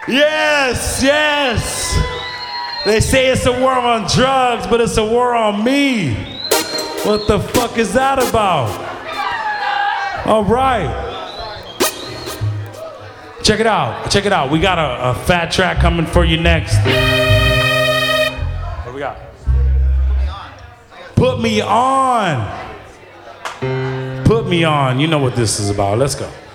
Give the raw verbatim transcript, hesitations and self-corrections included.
Yes, yes. They say it's a war on drugs, but it's a war on me. What the fuck is that about? All right. Check it out. Check it out. We got a, a fat track coming for you next. What do we got? Put me on. Put me on. You know what this is about. Let's go.